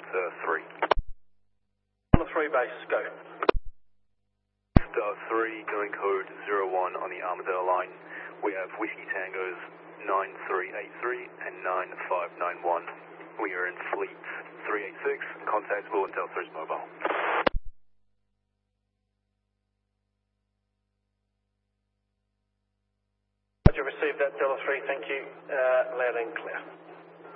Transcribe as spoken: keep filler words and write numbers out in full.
Delta three. Delta three base, go. Delta three, going code zero one on the Armadale line. We have Whiskey Tangos nine three eight three and nine five nine one. We are in fleet three eight six, contactable and Delta three's mobile. Roger, received that Delta three, thank you. Uh, loud and clear.